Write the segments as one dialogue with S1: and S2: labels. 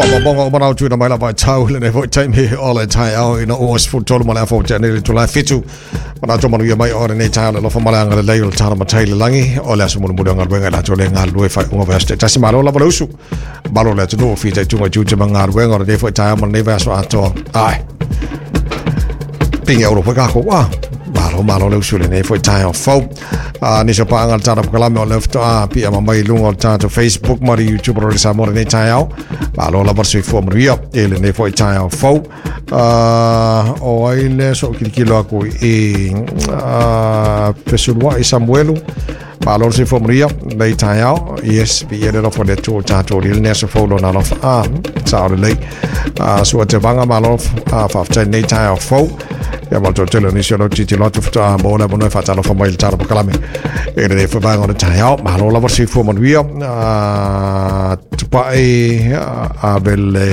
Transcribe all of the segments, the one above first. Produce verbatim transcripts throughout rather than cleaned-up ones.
S1: bongo mana tu na mai la vai tau le ne voi time he all the time au ina o sfu tolu mala fo jane tu la fitu mana to manu ya mai ora ne tau le fa mala ngala le le tau ma tai le langi o le sumu muda ngal wenga la to le ngal lue fa unga veste tasi malo la bolusu malo le tu no fi tai tu ma ju ma ngal wenga ora de fo tau ma ne va so ato ai pinga ora fa ka ko wa malo malo le usule ne fo tau fo a ni so pa ngal tau kala me left a pi ma mai lungo tau Facebook ma YouTube ro sa mo ne tau malo la versi fo mria ele ne fo tau fo a o ile so kilo ko e a pesulwa e Samuelu malo se fo mria le tau yes bi ele no fo de to tau ile ne so fo lo na lo a sa le a so te vanga malo a fa fa ne tau fo ya molto tele ni sono titi lot of ta mo la mo fa ta lo fa mai tau kala me ele ne fo vanga tau malo la versi fo mria a pa e a belle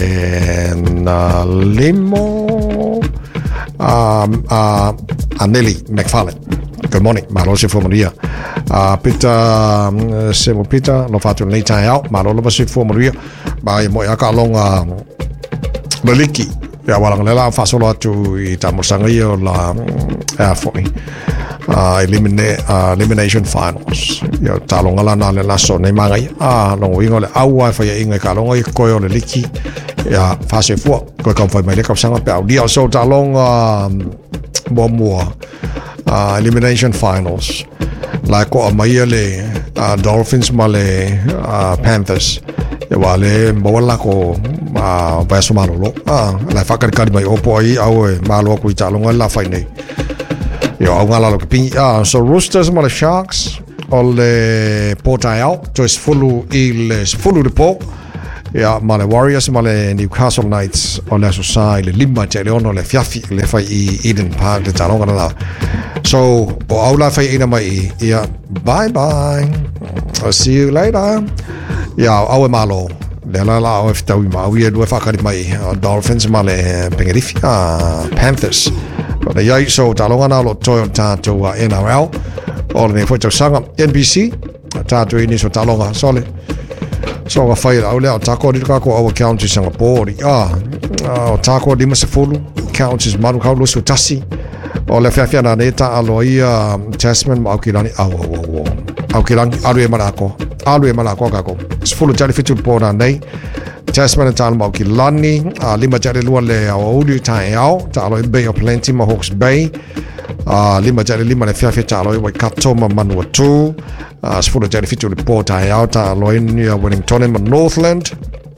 S1: na limo a a Anneli McFarlane. Good morning, malo se formalia. A Peter se mo Peter lo fatto nei tai out, malo lo se formalia. Ma mo ya ka longa Maliki. Ya walang lela fa solo tu i tamosanga yo la a foi. Uh, eliminate uh, elimination finals yo talonga la na le la so nei mangai ah no wingo le awa fa ya inga kalonga i koyo le liki ya fase fo ko kam fa mai le kam sanga pe au dia so talonga bo mo uh, elimination finals la ko mai le uh, Dolphins male uh, Panthers ya wale mo la ko ma va so malo lo ah la fa ka ka mai opo ai au malo ko i talonga la fa nei yo ngala lo pi ah so Roosters ma le Sharks o le Portail to is fullu il fullu de po ya ma le Warriors ma le Newcastle Knights o le so sai le limba te le ono le fiafi le fai i Eden Park de talonga la so o aula fai ina mai ya bye bye I'll see you later ya awe malo le la la o fta wi ma wi do fa ka mai Dolphins ma le Penrith ah Panthers but the yai so talonga na lo toyo tato wa N R L o le fo sanga N B C tato ini so talonga so le so ga fai au le tako di ka ko o county Singapore ah o tako di masefulu counties maru ka lo so tasi o le fa fa na neta aloia Tasman ma okilani au au au kilani alu e malako alu e malako ka ko sfulu tali fitu pora nei Tasman tal mau ki lani a lima jare lua le au uli tai au talo in Bay of Plenty ma Hawke's Bay a lima jare lima le fiafi talo i Waikato ma Manawatu a sfulu jare fitu le po tai au talo in Wellington ma Northland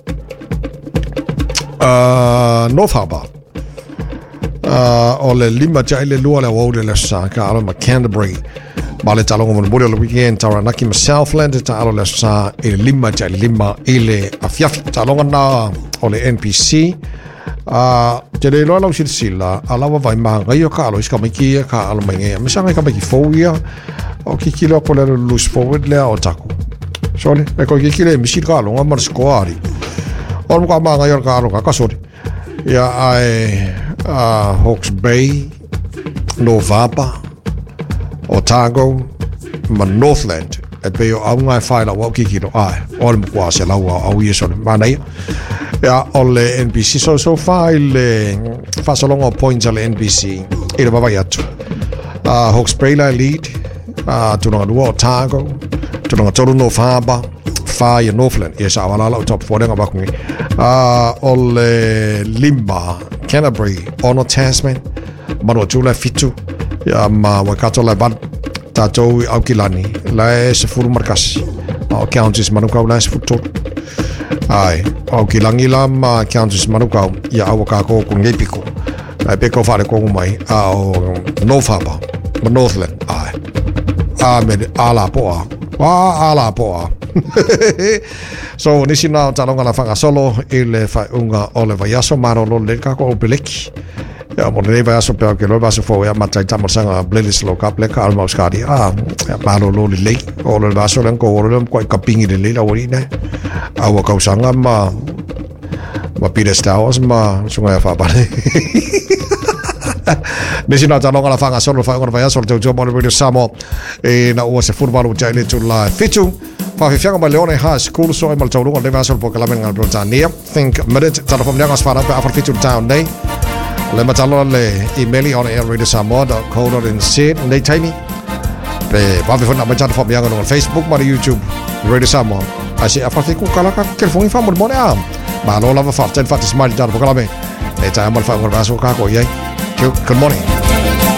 S1: uh, North Harbour uh, o le lima jare le lua le au uli le sa ka alo ma Canterbury ma le talonga mo mo le weekend Taranaki ma Southland ta alo le sa e lima ja lima ile afiafi talonga na o le N P C a te le lo lo sila ala wa vai ma ngai ka alo iska mai ki ka alo mai ngai ma sanga ka mai fowia o ki kilo ko le loose forward le o taku sole e ko ki kile mi sika alo ma skoari o mo ka ma ngai ka alo ka sori ya ai a Hawke's Bay Novapa Otago ma Northland at be au ngai fai la wa kiki no ai o le kwa se la wa au yeso ma nei ya o le N B C so so fai le fa so longo points al N B C e le baba yatu a Hawke's Bay la lead a tu no do Otago tu no toru no faba fai Northland yes a wala la top four nga ba ku a o le Limba Canterbury ono Tasman ma no tu la fitu ya ma Waikato la ban tato au kilani la se furu markas au counties manuka la se futu ai au kilangi la ma counties manuka ya au ka ko ku ngai piko ai pe ko fare ko mai au North Harbour ma Northland ai a me ala poa wa ala poa so nisi na talonga la fanga solo ile fa unga ole va yaso maro lo le ka ko beleki ya mo le va so pe ke lo va so fo ya matai tamo sanga playlist lo ka ple ka almo skadi ah ma lo lo le o lo va so len ko lo ko ka pingi le la wori ne a wa ka sanga ma ma pide staos ma sunga fa ba nisi na talonga la fanga solo fa ngor va ya so te jo mo le video samo e na o se football o jai le tu la fitu fa fi fianga leone high school so e mal tawlu on deva sol pokalamen ngal Britania think minute tala fam nyanga sfara pa afar fitu town day le matalo le email on air radio samoa dot co dot n z nei tiny pe va fi fona bachat fam nyanga on Facebook ma YouTube radio samoa asi afar fiku kala ka telefon fa mo mo am ba lo la fa fa ten fa smart jar pokalamen nei ta mal fa ngor baso ka ko yai good morning